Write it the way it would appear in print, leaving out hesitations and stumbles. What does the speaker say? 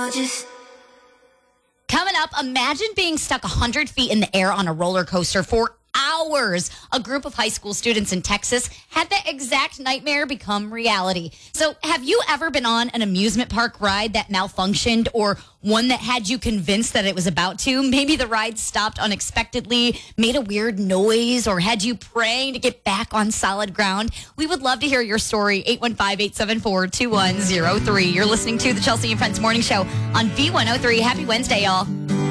Coming up, imagine being stuck 100 feet in the air on a roller coaster for hours. A group of high school students in Texas had that exact nightmare become reality. So have you ever been on an amusement park ride that malfunctioned, or one that had you convinced that it was about to? Maybe the ride stopped unexpectedly, made a weird noise, or had you praying to get back on solid ground. We would love to hear your story. 815-874-2103. You're listening to the Chelsea and Friends Morning Show on V103. Happy Wednesday, y'all.